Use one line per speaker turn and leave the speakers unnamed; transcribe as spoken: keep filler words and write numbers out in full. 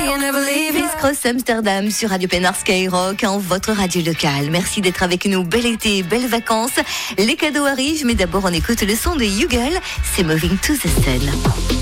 Chris Cross Amsterdam sur Radio Pénard Skyrock, en votre radio locale. Merci d'être avec nous. Bel été, belles vacances. Les cadeaux arrivent, mais d'abord on écoute le son de Hugel. C'est Moving to the Sun.